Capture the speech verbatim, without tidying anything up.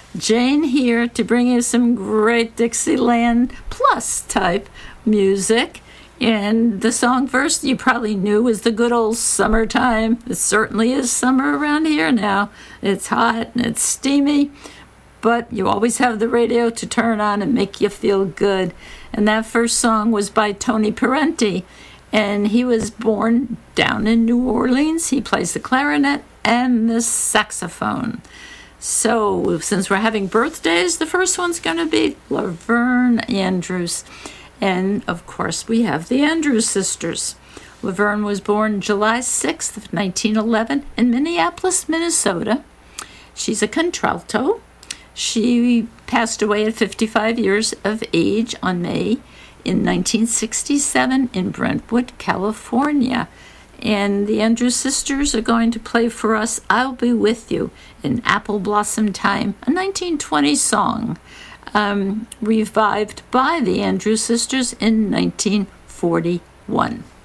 Jane here to bring you some great Dixieland Plus type music. And the song first you probably knew was The Good Old Summertime. It certainly is summer around here now. It's hot and it's steamy, but you always have the radio to turn on and make you feel good. And that first song was by Tony Parenti, and he was born down in New Orleans. He plays the clarinet and the saxophone. So since we're having birthdays, the first one's going to be Laverne Andrews. And, of course, we have the Andrews sisters. Laverne was born July sixth of nineteen eleven in Minneapolis, Minnesota. She's a contralto. She passed away at fifty-five years of age on May in nineteen sixty-seven in Brentwood, California. And the Andrews sisters are going to play for us I'll Be With You in Apple Blossom Time, a nineteen twenty song, um, revived by the Andrews sisters in nineteen forty-one.